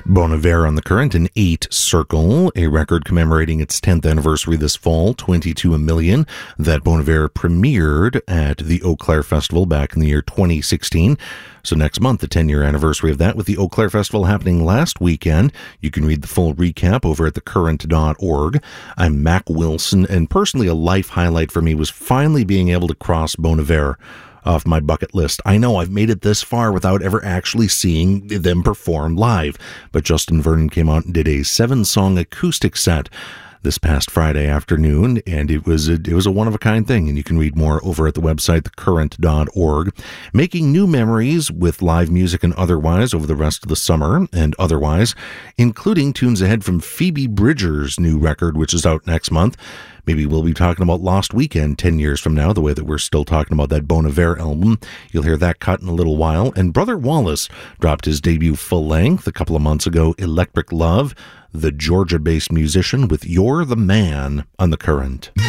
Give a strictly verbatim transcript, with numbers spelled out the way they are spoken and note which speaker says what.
Speaker 1: Bon Iver on the Current, an eight circle, a record commemorating its tenth anniversary this fall, twenty-two a million, that Bon Iver premiered at the Eau Claire Festival back in the year twenty sixteen. So next month, the ten-year anniversary of that, with the Eau Claire Festival happening last weekend. You can read the full recap over at the current dot org. I'm Mac Wilson, and personally a life highlight for me was finally being able to cross Bon Iver off my bucket list. I know I've made it this far without ever actually seeing them perform live, but Justin Vernon came out and did a seven-song acoustic set this past Friday afternoon, and it was a, it was a one-of-a-kind thing, and you can read more over at the website, the current dot org. Making new memories with live music and otherwise over the rest of the summer and otherwise, including tunes ahead from Phoebe Bridgers' new record, which is out next month. Maybe we'll be talking about Lost Weekend ten years from now, the way that we're still talking about that Bon Iver album. You'll hear that cut in a little while. And Brother Wallace dropped his debut full-length a couple of months ago, Electric Love, the Georgia-based musician with You're the Man on the Current.